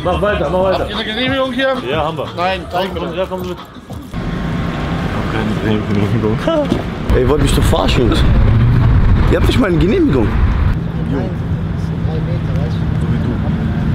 Mach weiter, mach weiter. Habt ihr eine Genehmigung hier? Ja, haben wir. Nein, zeig bitte. Ja, komm mit. Keine Genehmigung. Ey, ihr wollt mich doch verarschen, Jungs. Ihr habt nicht mal eine Genehmigung. Nein, das sind 3 Meter, weißt du?